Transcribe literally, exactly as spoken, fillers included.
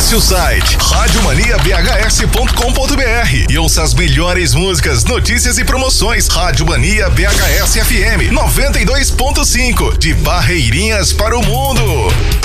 Acesse o site rádio mania b h s ponto com ponto b r e ouça as melhores músicas, notícias e promoções. Rádio Mania B H S F M noventa e dois ponto cinco, de Barreirinhas para o mundo.